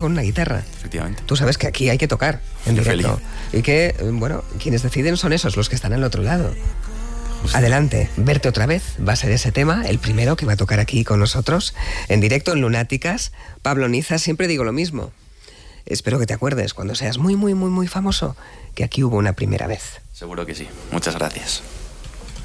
con una guitarra. Efectivamente. Tú sabes que aquí hay que tocar en Qué directo. feliz. Y que, bueno, quienes deciden son esos, los que están al otro lado. Adelante, Verte otra vez va a ser ese tema, el primero que va a tocar aquí con nosotros, en directo en Lunáticas. Pablo Niza, siempre digo lo mismo. Espero que te acuerdes, cuando seas muy, muy, muy, muy famoso, que aquí hubo una primera vez. Seguro que sí. Muchas gracias.